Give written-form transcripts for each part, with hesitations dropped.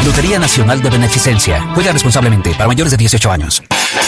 Lotería Nacional de Beneficencia. Juega responsablemente. Para mayores de 18 años.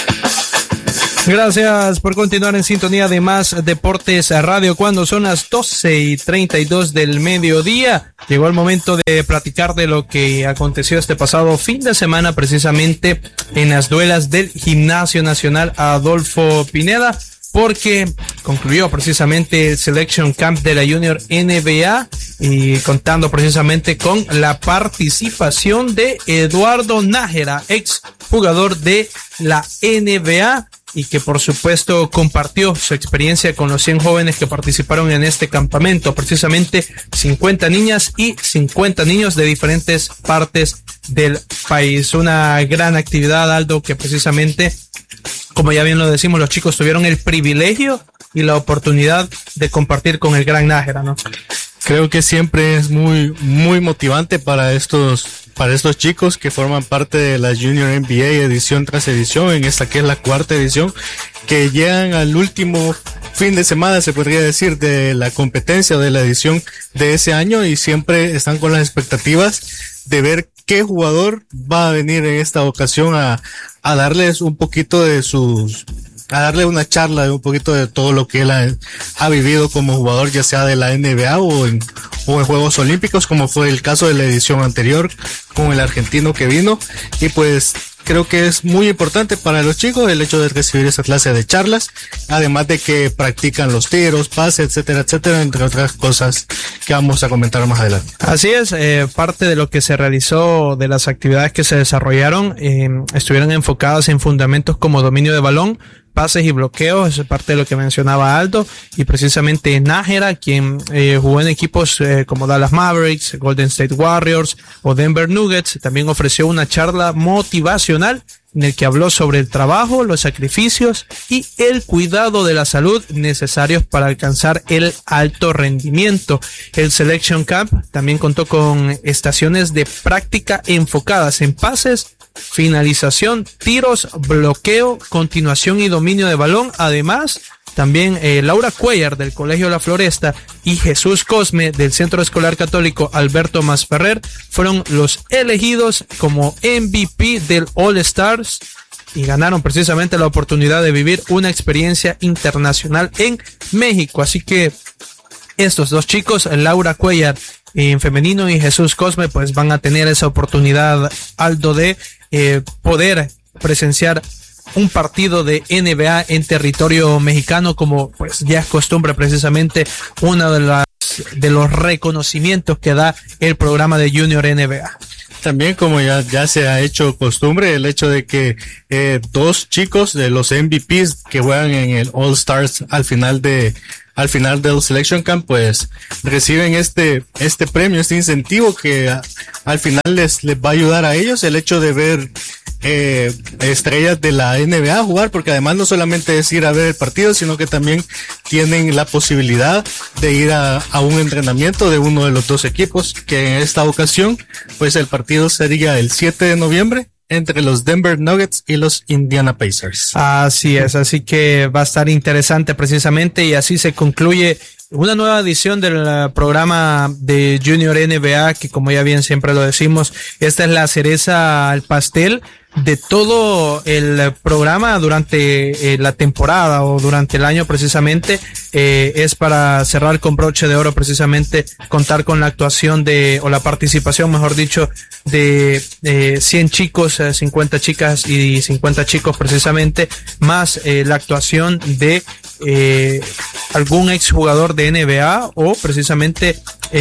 Gracias por continuar en sintonía de Más Deportes Radio cuando son las 12:32 del mediodía. Llegó el momento de platicar de lo que aconteció este pasado fin de semana, precisamente en las duelas del Gimnasio Nacional Adolfo Pineda, porque concluyó precisamente el Selection Camp de la Junior NBA y contando precisamente con la participación de Eduardo Nájera, ex jugador de la NBA, y que por supuesto compartió su experiencia con los 100 jóvenes que participaron en este campamento, precisamente 50 niñas y 50 niños de diferentes partes del país. Una gran actividad, Aldo, que precisamente, como ya bien lo decimos, los chicos tuvieron el privilegio y la oportunidad de compartir con el gran Nájera, ¿no? Creo que siempre es muy motivante para estos chicos que forman parte de la Junior NBA edición tras edición, en esta que es la cuarta edición, que llegan al último fin de semana, se podría decir, de la competencia o de la edición de ese año, y siempre están con las expectativas de ver qué jugador va a venir en esta ocasión a darles un poquito de a darle una charla de un poquito de todo lo que él ha vivido como jugador, ya sea de la NBA o en Juegos Olímpicos, como fue el caso de la edición anterior con el argentino que vino. Y pues creo que es muy importante para los chicos el hecho de recibir esa clase de charlas, además de que practican los tiros, pases, etcétera, etcétera, entre otras cosas que vamos a comentar más adelante. Así es, parte de lo que se realizó, de las actividades que se desarrollaron, estuvieron enfocadas en fundamentos como dominio de balón, pases y bloqueos, es parte de lo que mencionaba Aldo, y precisamente Nájera, quien jugó en equipos como Dallas Mavericks, Golden State Warriors o Denver Nuggets, también ofreció una charla motivacional en el que habló sobre el trabajo, los sacrificios y el cuidado de la salud necesarios para alcanzar el alto rendimiento. El Selection Camp también contó con estaciones de práctica enfocadas en pases, finalización, tiros, bloqueo, continuación y dominio de balón. Además, también Laura Cuellar del Colegio La Floresta y Jesús Cosme del Centro Escolar Católico Alberto Masferrer fueron los elegidos como MVP del All Stars y ganaron precisamente la oportunidad de vivir una experiencia internacional en México. Así que estos dos chicos, Laura Cuellar en femenino y Jesús Cosme, pues van a tener esa oportunidad, Aldo, de poder presenciar un partido de NBA en territorio mexicano, como pues ya es costumbre, precisamente uno de los reconocimientos que da el programa de Junior NBA. También, como ya se ha hecho costumbre, el hecho de que dos chicos de los MVPs que juegan en el All Stars al final del Selection Camp, pues reciben este premio, este incentivo que al final les va a ayudar a ellos, el hecho de ver estrellas de la NBA jugar, porque además no solamente es ir a ver el partido, sino que también tienen la posibilidad de ir a un entrenamiento de uno de los dos equipos, que en esta ocasión pues el partido sería el 7 de noviembre entre los Denver Nuggets y los Indiana Pacers. Así es, así que va a estar interesante precisamente, y así se concluye una nueva edición del programa de Junior NBA, que como ya bien siempre lo decimos, esta es la cereza al pastel de todo el programa durante la temporada o durante el año precisamente. Es para cerrar con broche de oro precisamente contar con la actuación o la participación, mejor dicho, de 100 chicos, 50 chicas y 50 chicos precisamente, más la actuación de algún exjugador de NBA o precisamente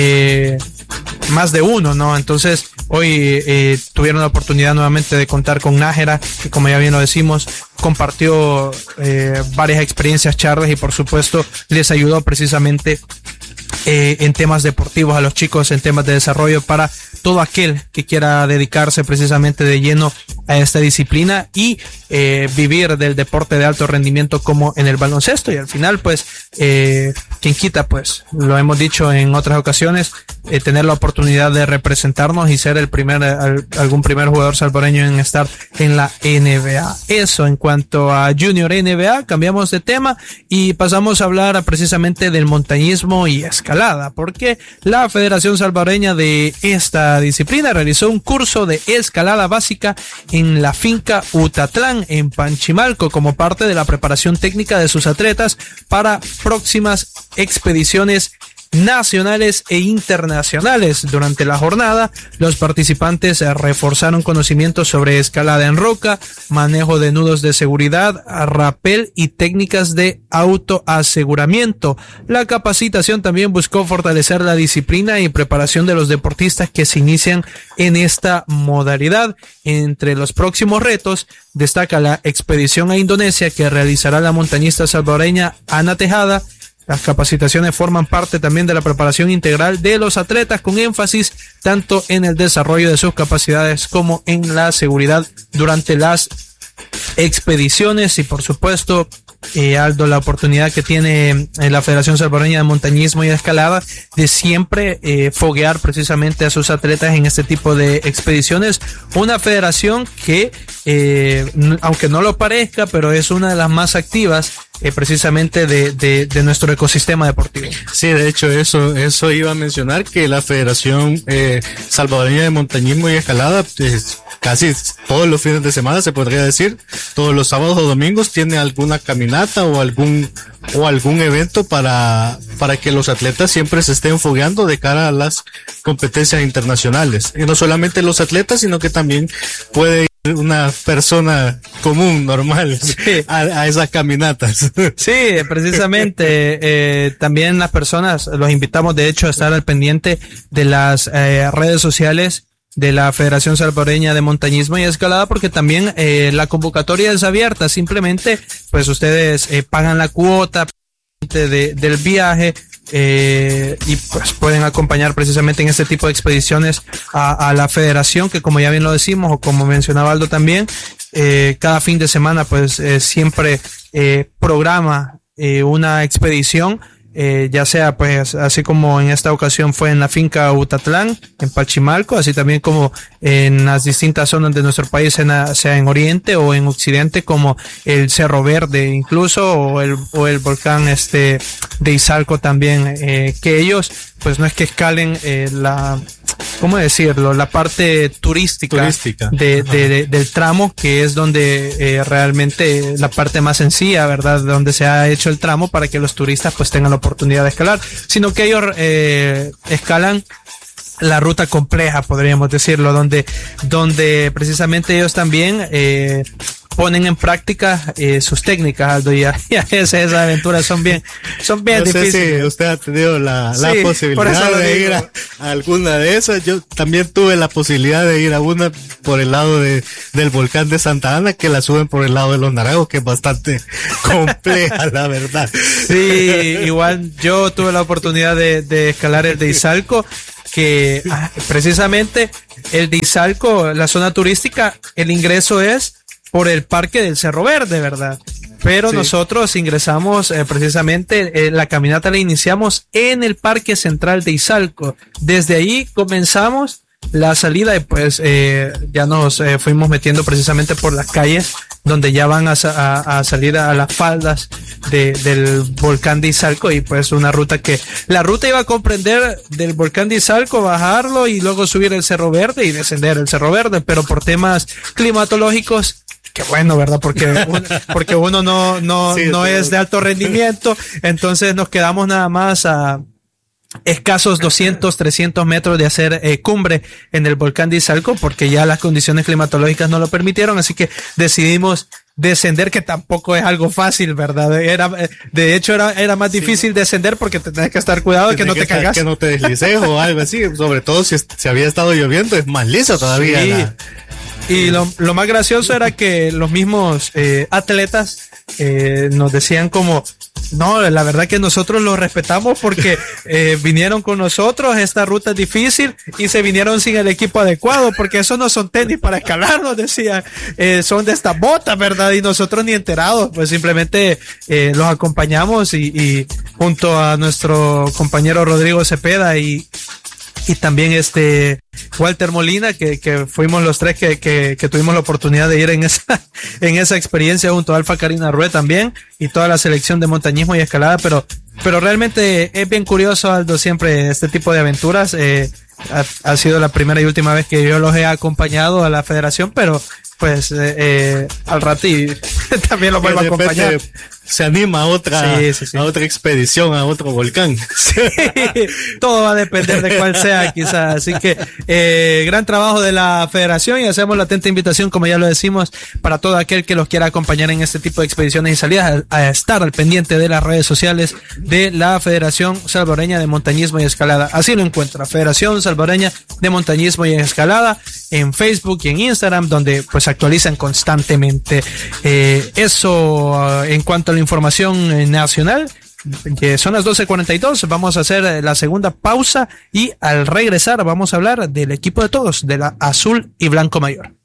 más de uno, ¿no? Entonces hoy tuvieron la oportunidad nuevamente de contar con Nájera, que como ya bien lo decimos, compartió varias experiencias, charlas, y por supuesto les ayudó precisamente en temas deportivos a los chicos, en temas de desarrollo para todo aquel que quiera dedicarse precisamente de lleno a esta disciplina y vivir del deporte de alto rendimiento como en el baloncesto. Y al final, pues, quien quita, pues, lo hemos dicho en otras ocasiones, tener la oportunidad de representarnos y ser algún primer jugador salvadoreño en estar en la NBA. Eso en cuanto a Junior NBA. Cambiamos de tema y pasamos a hablar precisamente del montañismo y escalada, porque la Federación Salvadoreña de esta disciplina realizó un curso de escalada básica en la finca Utatlán en Panchimalco como parte de la preparación técnica de sus atletas para próximas expediciones nacionales e internacionales. Durante la jornada, los participantes reforzaron conocimientos sobre escalada en roca, manejo de nudos de seguridad, rappel y técnicas de autoaseguramiento. La capacitación también buscó fortalecer la disciplina y preparación de los deportistas que se inician en esta modalidad. Entre los próximos retos, destaca la expedición a Indonesia que realizará la montañista salvadoreña Ana Tejada. Las capacitaciones forman parte también de la preparación integral de los atletas, con énfasis tanto en el desarrollo de sus capacidades como en la seguridad durante las expediciones. Y por supuesto, Aldo, la oportunidad que tiene la Federación Salvadoreña de Montañismo y Escalada de siempre foguear precisamente a sus atletas en este tipo de expediciones. Una federación que, aunque no lo parezca, pero es una de las más activas precisamente de nuestro ecosistema deportivo. Sí, de hecho eso iba a mencionar, que la Federación Salvadoreña de Montañismo y Escalada, casi todos los fines de semana, se podría decir, todos los sábados o domingos tiene alguna caminata o algún evento para que los atletas siempre se estén fogueando de cara a las competencias internacionales. Y no solamente los atletas, sino que también puede ir una persona común, normal, sí, a esas caminatas. Sí, precisamente, también las personas, los invitamos de hecho a estar al pendiente de las redes sociales de la Federación Salvadoreña de Montañismo y Escalada, porque también la convocatoria es abierta. Simplemente pues ustedes pagan la cuota del viaje y pues pueden acompañar precisamente en este tipo de expediciones a la federación, que como ya bien lo decimos, o como mencionaba Aldo también, cada fin de semana pues siempre programa una expedición. Ya sea pues así como en esta ocasión fue en la finca Utatlán en Panchimalco, así también como en las distintas zonas de nuestro país, sea en Oriente o en Occidente, como el Cerro Verde incluso, o el volcán de Izalco también, que ellos pues no es que escalen ¿cómo decirlo? La parte turística. Del tramo, que es donde realmente la parte más sencilla, ¿verdad? Donde se ha hecho el tramo para que los turistas pues tengan la oportunidad de escalar, sino que ellos escalan la ruta compleja, podríamos decirlo, donde precisamente ellos también ponen en práctica sus técnicas, Aldo, y esas aventuras son bien no difíciles. Sé si usted ha tenido la posibilidad de ir a alguna de esas. Yo también tuve la posibilidad de ir a una por el lado del volcán de Santa Ana, que la suben por el lado de los Naranjos, que es bastante compleja, la verdad. Sí, igual yo tuve la oportunidad de escalar el de Izalco, que precisamente el de Izalco, la zona turística, el ingreso es por el parque del Cerro Verde, ¿verdad? Pero sí, nosotros ingresamos precisamente, la caminata la iniciamos en el Parque Central de Izalco. Desde ahí comenzamos la salida y pues ya nos fuimos metiendo precisamente por las calles donde ya van a salir a las faldas del volcán de Izalco, y pues la ruta iba a comprender del volcán de Izalco, bajarlo y luego subir el Cerro Verde y descender el Cerro Verde, pero por temas climatológicos, qué bueno, ¿verdad? Porque uno no es de alto rendimiento, entonces nos quedamos nada más a escasos 200, 300 metros de hacer cumbre en el volcán de Izalco, porque ya las condiciones climatológicas no lo permitieron, así que decidimos descender, que tampoco es algo fácil, ¿verdad? De hecho era más difícil descender, porque te tenés que estar cuidado de que no te caigas, que no te deslices o algo así, sobre todo si había estado lloviendo, es más liso todavía. Sí. Y lo más gracioso era que los mismos atletas nos decían como, No, la verdad que nosotros los respetamos porque vinieron con nosotros, esta ruta es difícil y se vinieron sin el equipo adecuado porque esos no son tenis para escalar, nos decían, son de estas botas, ¿verdad? Y nosotros ni enterados, pues simplemente los acompañamos y junto a nuestro compañero Rodrigo Cepeda y también Walter Molina, que fuimos los tres que tuvimos la oportunidad de ir en esa experiencia junto a Alfa Karina Rue también y toda la selección de montañismo y escalada, pero realmente es bien curioso, Aldo, siempre este tipo de aventuras. Ha sido la primera y última vez que yo los he acompañado a la federación, pero pues al rato también los vuelvo a acompañar. Se anima a otra expedición, a otro volcán. Sí, todo va a depender de cuál sea, quizás. Así que gran trabajo de la federación y hacemos la atenta invitación, como ya lo decimos, para todo aquel que los quiera acompañar en este tipo de expediciones y salidas, a estar al pendiente de las redes sociales de la Federación Salvadoreña de Montañismo y Escalada. Así lo encuentra, Federación Salvadoreña de Montañismo y Escalada, en Facebook y en Instagram, donde pues actualizan constantemente. Eso en cuanto a la información nacional, que son las 12:42, vamos a hacer la segunda pausa y al regresar vamos a hablar del equipo de todos, de la Azul y Blanco Mayor.